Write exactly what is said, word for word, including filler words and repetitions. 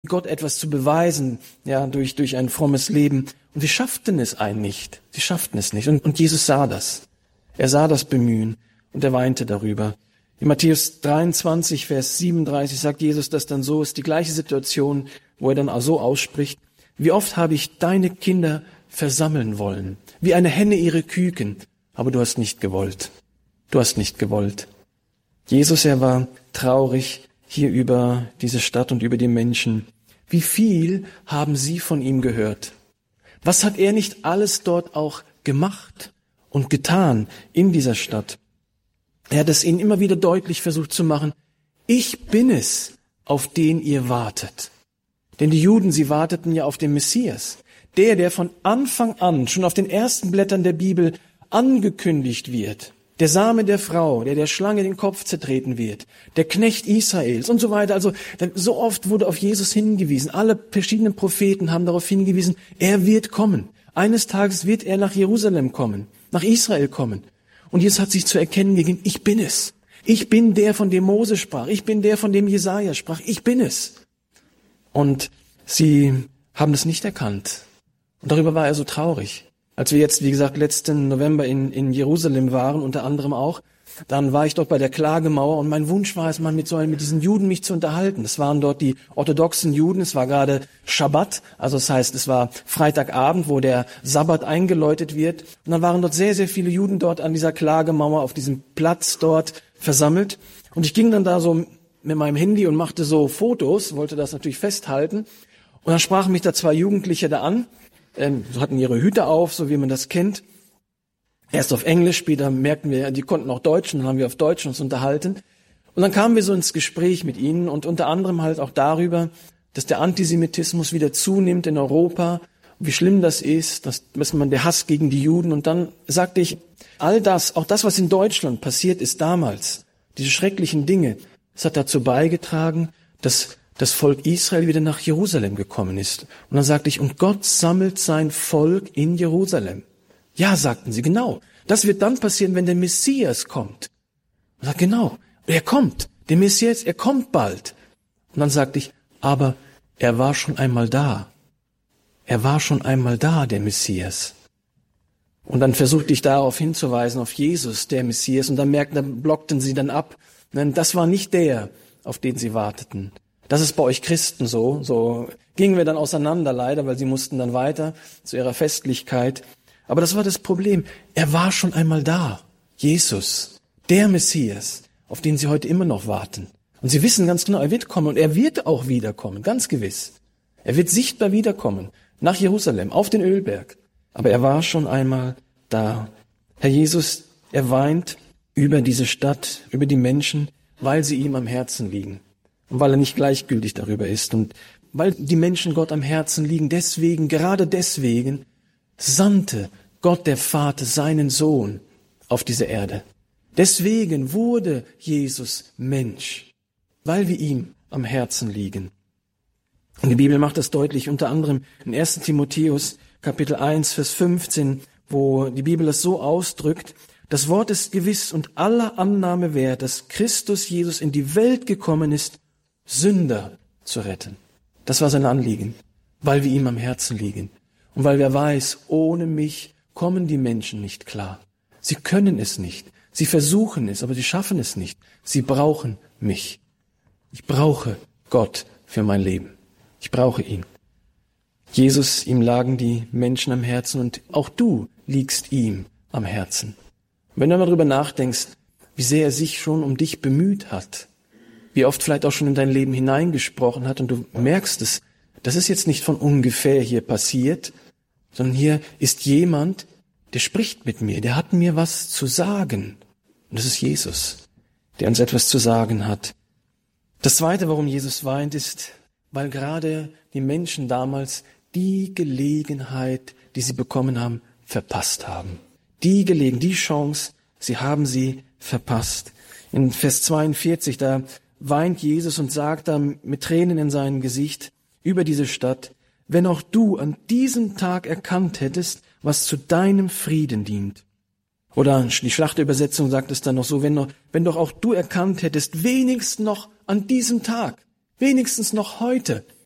Gott etwas zu beweisen, ja, durch, durch ein frommes Leben. Und sie schafften es ein nicht. Sie schafften es nicht. Und, und Jesus sah das. Er sah das Bemühen und er weinte darüber. In Matthäus dreiundzwanzig, Vers siebenunddreißig sagt Jesus das dann so, ist die gleiche Situation, wo er dann auch so ausspricht: Wie oft habe ich deine Kinder versammeln wollen, wie eine Henne ihre Küken, aber du hast nicht gewollt. Du hast nicht gewollt. Jesus, er war traurig hier über diese Stadt und über die Menschen. Wie viel haben sie von ihm gehört? Was hat er nicht alles dort auch gemacht und getan in dieser Stadt? Er hat es ihnen immer wieder deutlich versucht zu machen: Ich bin es, auf den ihr wartet. Denn die Juden, sie warteten ja auf den Messias. Der, der von Anfang an, schon auf den ersten Blättern der Bibel angekündigt wird. Der Same der Frau, der der Schlange den Kopf zertreten wird, der Knecht Israels und so weiter. Also so oft wurde auf Jesus hingewiesen. Alle verschiedenen Propheten haben darauf hingewiesen, er wird kommen. Eines Tages wird er nach Jerusalem kommen, nach Israel kommen. Und Jesus hat sich zu erkennen gegeben: Ich bin es. Ich bin der, von dem Mose sprach. Ich bin der, von dem Jesaja sprach. Ich bin es. Und sie haben das nicht erkannt. Und darüber war er so traurig. Als wir jetzt, wie gesagt, letzten November in, in Jerusalem waren, unter anderem auch, dann war ich dort bei der Klagemauer und mein Wunsch war es, mal mit so einem, mit diesen Juden mich zu unterhalten. Das waren dort die orthodoxen Juden, es war gerade Schabbat, also das heißt, es war Freitagabend, wo der Sabbat eingeläutet wird. Und dann waren dort sehr, sehr viele Juden dort an dieser Klagemauer, auf diesem Platz dort versammelt. Und ich ging dann da so mit meinem Handy und machte so Fotos, wollte das natürlich festhalten. Und dann sprachen mich da zwei Jugendliche da an, ähm, so hatten ihre Hüte auf, so wie man das kennt. Erst auf Englisch, später merkten wir, die konnten auch Deutsch, und dann haben wir auf Deutsch uns unterhalten. Und dann kamen wir so ins Gespräch mit ihnen und unter anderem halt auch darüber, dass der Antisemitismus wieder zunimmt in Europa, wie schlimm das ist, dass, dass man der Hass gegen die Juden. Und dann sagte ich, all das, auch das, was in Deutschland passiert ist damals, diese schrecklichen Dinge, das hat dazu beigetragen, dass das Volk Israel wieder nach Jerusalem gekommen ist. Und dann sagte ich, und Gott sammelt sein Volk in Jerusalem. Ja, sagten sie, genau. Das wird dann passieren, wenn der Messias kommt. Und sagt, genau, er kommt. Der Messias, er kommt bald. Und dann sagte ich, aber er war schon einmal da. Er war schon einmal da, der Messias. Und dann versuchte ich darauf hinzuweisen, auf Jesus, der Messias. Und dann merkten, dann blockten sie dann ab. Denn das war nicht der, auf den sie warteten. Das ist bei euch Christen so. So gingen wir dann auseinander leider, weil sie mussten dann weiter zu ihrer Festlichkeit. Aber das war das Problem. Er war schon einmal da. Jesus, der Messias, auf den sie heute immer noch warten. Und sie wissen ganz genau, er wird kommen und er wird auch wiederkommen, ganz gewiss. Er wird sichtbar wiederkommen, nach Jerusalem, auf den Ölberg. Aber er war schon einmal da. Herr Jesus, er weint über diese Stadt, über die Menschen, weil sie ihm am Herzen liegen. Und weil er nicht gleichgültig darüber ist. Und weil die Menschen Gott am Herzen liegen, deswegen, gerade deswegen, sandte Gott der Vater seinen Sohn auf diese Erde. Deswegen wurde Jesus Mensch, weil wir ihm am Herzen liegen. Und die Bibel macht das deutlich, unter anderem in ersten Timotheus Kapitel eins, Vers fünfzehn, wo die Bibel es so ausdrückt: Das Wort ist gewiss und aller Annahme wert, dass Christus Jesus in die Welt gekommen ist, Sünder zu retten. Das war sein Anliegen, weil wir ihm am Herzen liegen. Und weil wer weiß, ohne mich kommen die Menschen nicht klar. Sie können es nicht. Sie versuchen es, aber sie schaffen es nicht. Sie brauchen mich. Ich brauche Gott für mein Leben. Ich brauche ihn. Jesus, ihm lagen die Menschen am Herzen und auch du liegst ihm am Herzen. Wenn du mal drüber nachdenkst, wie sehr er sich schon um dich bemüht hat, wie oft vielleicht auch schon in dein Leben hineingesprochen hat und du merkst es, das ist jetzt nicht von ungefähr hier passiert, sondern hier ist jemand, der spricht mit mir, der hat mir was zu sagen. Und das ist Jesus, der uns etwas zu sagen hat. Das Zweite, warum Jesus weint, ist, weil gerade die Menschen damals die Gelegenheit, die sie bekommen haben, verpasst haben. Die Gelegenheit, die Chance, sie haben sie verpasst. In Vers zweiundvierzig, da weint Jesus und sagt da mit Tränen in seinem Gesicht über diese Stadt: Wenn auch du an diesem Tag erkannt hättest, was zu deinem Frieden dient. Oder die Schlachterübersetzung sagt es dann noch so, wenn, noch, wenn doch auch du erkannt hättest, wenigstens noch an diesem Tag, wenigstens noch heute,